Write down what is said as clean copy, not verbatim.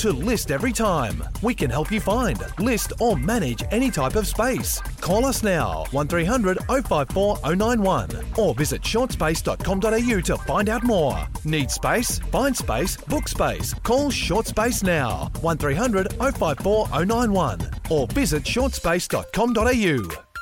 to list every time. We can help you find, list or manage any type of space. Call us now, 1300 054 091 or visit shortspace.com.au to find out more. Need space? Find space, book space. Call Short Space now, 1300 054 091 or visit shortspace.com.au.